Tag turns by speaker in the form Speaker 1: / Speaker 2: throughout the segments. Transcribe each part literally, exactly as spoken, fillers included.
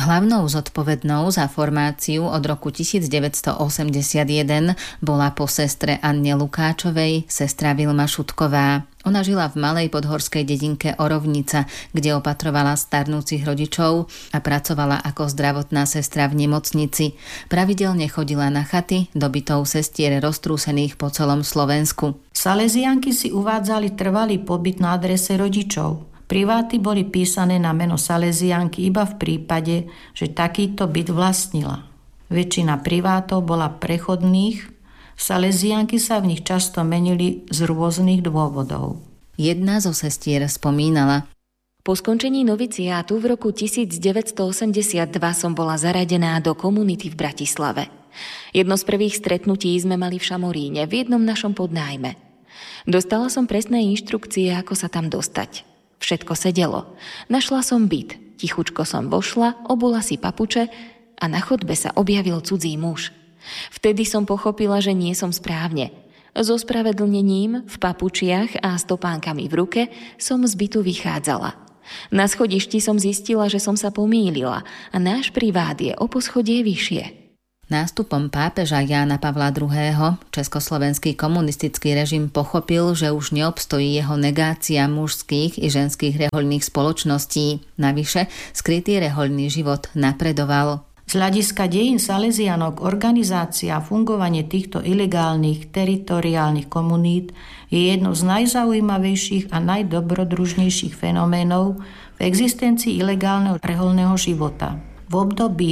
Speaker 1: Hlavnou zodpovednou za formáciu od roku devätnásťstoosemdesiatjeden bola po sestre Anne Lukáčovej sestra Vilma Šutková. Ona žila v malej podhorskej dedinke Orovnica, kde opatrovala starnúcich rodičov a pracovala ako zdravotná sestra v nemocnici. Pravidelne chodila na chaty do bytov sestier roztrúsených po celom Slovensku.
Speaker 2: Salesianky si uvádzali trvalý pobyt na adrese rodičov. Priváty boli písané na meno Salesianky iba v prípade, že takýto byt vlastnila. Väčšina privátov bola prechodných, Salesianky sa v nich často menili z rôznych dôvodov.
Speaker 1: Jedna zo sestier spomínala:
Speaker 3: Po skončení noviciátu v roku devätnásťstoosemdesiatdva som bola zaradená do komunity v Bratislave. Jedno z prvých stretnutí sme mali v Šamoríne, v jednom našom podnájme. Dostala som presné inštrukcie, ako sa tam dostať. Všetko sedelo. Našla som byt, tichučko som vošla, obula si papuče a na chodbe sa objavil cudzí muž. Vtedy som pochopila, že nie som správne. So spravedlnením, v papučiach a stopánkami v ruke som z bytu vychádzala. Na schodišti som zistila, že som sa pomýlila a náš privát je o poschodie vyššie.
Speaker 1: Nástupom pápeža Jána Pavla druhého. československý komunistický režim pochopil, že už neobstojí jeho negácia mužských i ženských rehoľných spoločností. Navyše, skrytý rehoľný život napredoval.
Speaker 2: Z hľadiska dejín Salesianok organizácia a fungovanie týchto ilegálnych teritoriálnych komunít je jednou z najzaujímavejších a najdobrodružnejších fenoménov v existencii ilegálneho rehoľného života. V období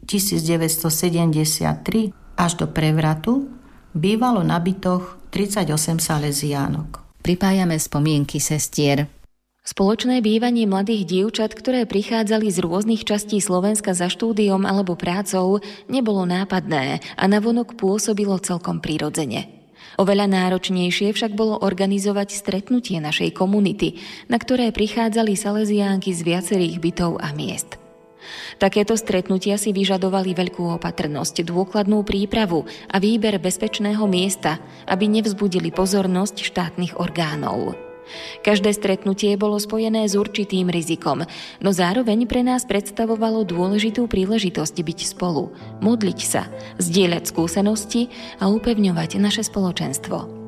Speaker 2: devätnásťstosedemdesiattri až do prevratu bývalo na bytoch tridsaťosem Salesiánok.
Speaker 1: Pripájame spomienky sestier.
Speaker 3: Spoločné bývanie mladých dievčat, ktoré prichádzali z rôznych častí Slovenska za štúdiom alebo prácou, nebolo nápadné a navonok pôsobilo celkom prirodzene. Oveľa náročnejšie však bolo organizovať stretnutie našej komunity, na ktoré prichádzali Salesiánky z viacerých bytov a miest. Takéto stretnutia si vyžadovali veľkú opatrnosť, dôkladnú prípravu a výber bezpečného miesta, aby nevzbudili pozornosť štátnych orgánov. Každé stretnutie bolo spojené s určitým rizikom, no zároveň pre nás predstavovalo dôležitú príležitosť byť spolu, modliť sa, zdieľať skúsenosti a upevňovať naše spoločenstvo.